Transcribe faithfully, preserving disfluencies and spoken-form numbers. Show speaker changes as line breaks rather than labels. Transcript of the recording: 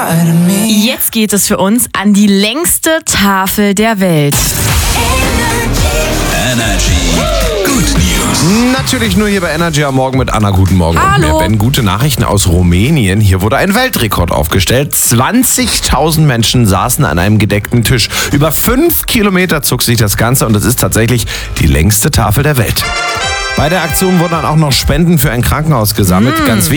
Jetzt geht es für uns an die längste Tafel der Welt.
Energy Good News.
Natürlich nur hier bei Energy am Morgen mit Anna. Guten Morgen.
Hallo.
Und mehr. Ben, gute Nachrichten aus Rumänien. Hier wurde ein Weltrekord aufgestellt. zwanzigtausend Menschen saßen an einem gedeckten Tisch. Über fünf Kilometer zog sich das Ganze und es ist tatsächlich die längste Tafel der Welt. Bei der Aktion wurden dann auch noch Spenden für ein Krankenhaus gesammelt. Mm. Ganz